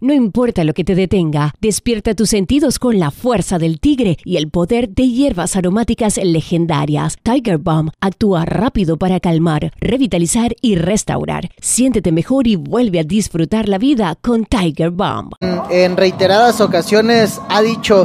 No importa lo que te detenga, despierta tus sentidos con la fuerza del tigre y el poder de hierbas aromáticas legendarias. Tiger Balm actúa rápido para calmar, revitalizar y restaurar. Siéntete mejor y vuelve a disfrutar la vida con Tiger Balm. En reiteradas ocasiones ha dicho,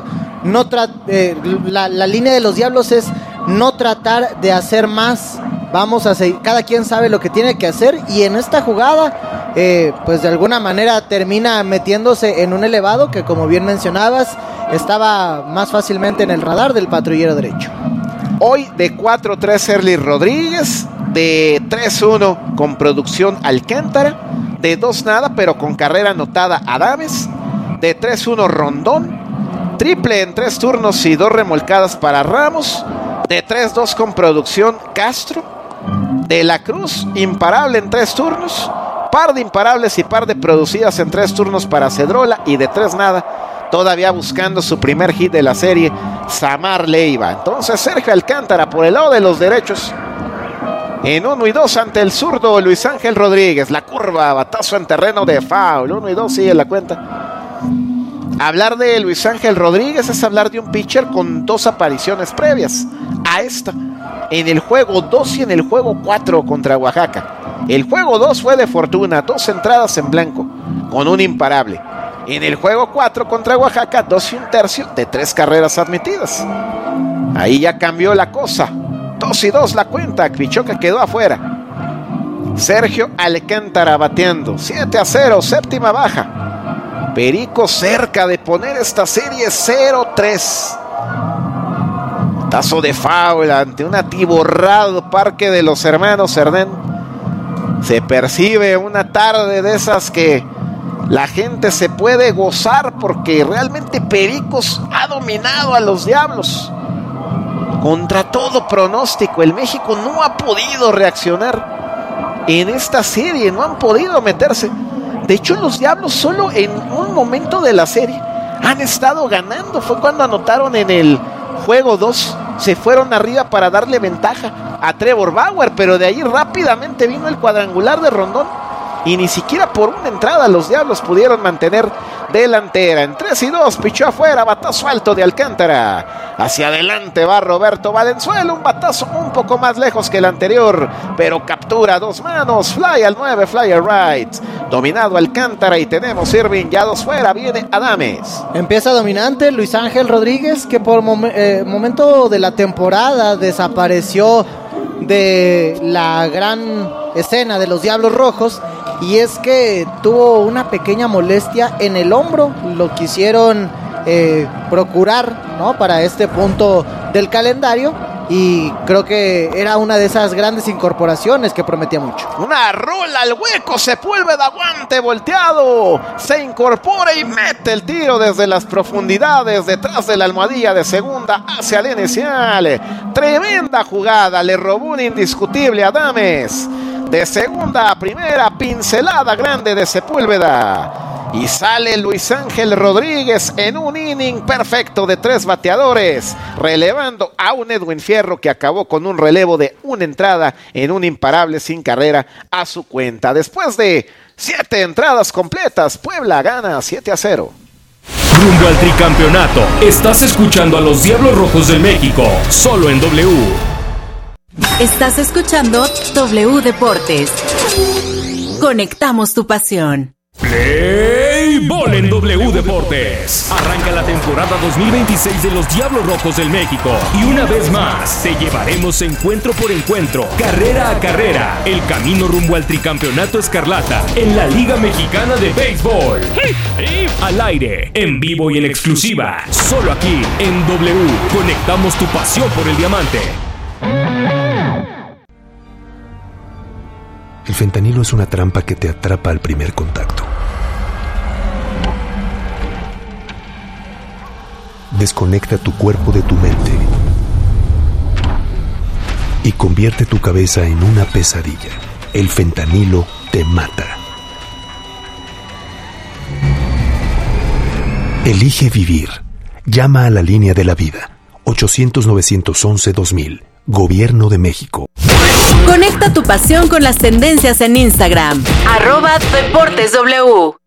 la línea de los Diablos es no tratar de hacer más. Vamos a seguir, cada quien sabe lo que tiene que hacer, y en esta jugada pues de alguna manera termina metiéndose en un elevado que, como bien mencionabas, estaba más fácilmente en el radar del patrullero derecho. Hoy de 4-3 Erly Rodríguez, de 3-1 con producción Alcántara, de 2 nada pero con carrera anotada Adames, de 3-1 Rondón, triple en 3 turnos y 2 remolcadas para Ramos, de 3-2 con producción Castro, de la Cruz, imparable en 3 turnos, par de imparables y par de producidas en 3 turnos para Cedrola, y de 3 nada, todavía buscando su primer hit de la serie, Samar Leiva. Entonces Sergio Alcántara por el lado de los derechos, en 1 y 2 ante el zurdo Luis Ángel Rodríguez. La curva, batazo en terreno de foul, 1 y 2 sigue la cuenta. Hablar de Luis Ángel Rodríguez es hablar de un pitcher con 2 apariciones previas a esta, en el juego 2 y en el juego 4 contra Oaxaca. El juego 2 fue de fortuna, 2 entradas en blanco, con un imparable. En el juego 4 contra Oaxaca, 2 y 1/3 de 3 carreras admitidas. Ahí ya cambió la cosa. 2 y 2 la cuenta, Pichoca quedó afuera. Sergio Alcántara bateando, 7-0, séptima baja. Perico cerca de poner esta serie 0-3. Tazo de foul ante un atiborrado Parque de los Hermanos Cerdén. Se percibe una tarde de esas que la gente se puede gozar, porque realmente Pericos ha dominado a los Diablos. Contra todo pronóstico, el México no ha podido reaccionar en esta serie, no han podido meterse. De hecho, los Diablos solo en un momento de la serie han estado ganando. Fue cuando anotaron en el juego 2, se fueron arriba para darle ventaja a Trevor Bauer, pero de ahí rápidamente vino el cuadrangular de Rondón y ni siquiera por una entrada los Diablos pudieron mantener delantera. En 3 y 2 pichó afuera, batazo alto de Alcántara. Hacia adelante va Roberto Valenzuela, un batazo un poco más lejos que el anterior, pero captura a 2 manos, fly al 9, fly al right. Dominado Alcántara y tenemos Irving ya 2 fuera, viene Adames. Empieza dominante Luis Ángel Rodríguez, que por momento de la temporada desapareció de la gran escena de los Diablos Rojos, y es que tuvo una pequeña molestia en el hombro. Lo quisieron procurar, ¿no?, para este punto del calendario, y creo que era una de esas grandes incorporaciones que prometía mucho. Una rola al hueco, Sepúlveda, guante volteado, se incorpora y mete el tiro desde las profundidades, detrás de la almohadilla de segunda hacia el inicial. Tremenda jugada, le robó un indiscutible a Adames. De segunda a primera, pincelada grande de Sepúlveda. Y sale Luis Ángel Rodríguez en un inning perfecto de 3 bateadores, relevando a un Edwin Fierro que acabó con un relevo de una entrada en un imparable sin carrera a su cuenta. Después de 7 entradas completas, Puebla gana 7-0. Rumbo al tricampeonato. Estás escuchando a los Diablos Rojos del México, solo en W. Estás escuchando W Deportes. Conectamos tu pasión. Play Ball en W Deportes. Arranca la temporada 2026 de los Diablos Rojos del México, y una vez más te llevaremos encuentro por encuentro, carrera a carrera, el camino rumbo al tricampeonato escarlata en la Liga Mexicana de Béisbol. Al aire, en vivo y en exclusiva, solo aquí en W. Conectamos tu pasión por el diamante. El fentanilo es una trampa que te atrapa al primer contacto. Desconecta tu cuerpo de tu mente y convierte tu cabeza en una pesadilla. El fentanilo te mata. Elige vivir. Llama a la línea de la vida. 800-911-2000. Gobierno de México. Conecta tu pasión con las tendencias en Instagram. @DeportesW.